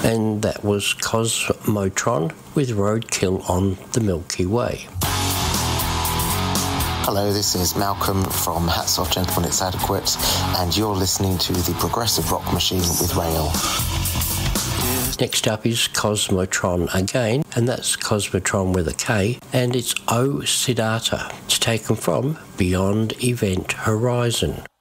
and that was Cosmotron with Roadkill on the Milky Way. Hello, this is Malcolm from Hats Off Gentlemen, It's Adequate, and you're listening to the Progressive Rock Machine with Rail. Next up is Cosmotron again, and that's Cosmotron with a K, and it's O Siddhartha. It's taken from Beyond Event Horizon.